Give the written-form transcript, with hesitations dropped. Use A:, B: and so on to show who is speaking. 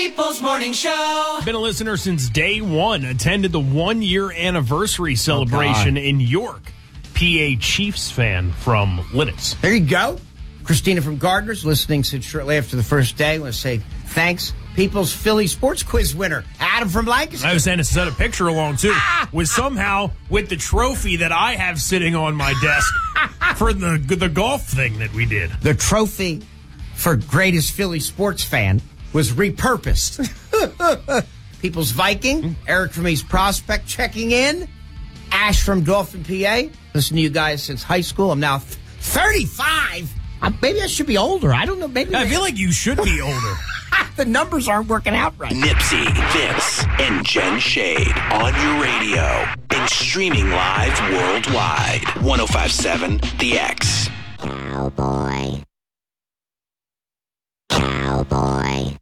A: People's Morning Show.
B: Been a listener since day one. Attended the 1-year anniversary celebration in York. PA Chiefs fan from Linnets.
C: There you go. Christina from Gardner's listening since shortly after the first day. I want to say thanks. People's Philly Sports Quiz winner, Adam from Lancaster.
B: I was saying to set a picture along, too. Was somehow with the trophy that I have sitting on my desk for the golf thing that we did.
C: The trophy for greatest Philly sports fan was repurposed. People's Viking, Eric from East Prospect checking in. Ash from Dauphin, PA. Listen to you guys since high school. I'm now 35. Maybe I should be older. I don't know. Maybe
B: I feel like you should be older.
C: The numbers aren't working out right.
D: Nipsey, Vince, and Jen Shade on your radio and streaming live worldwide. 105.7 The X.
E: Cowboy. Cowboy.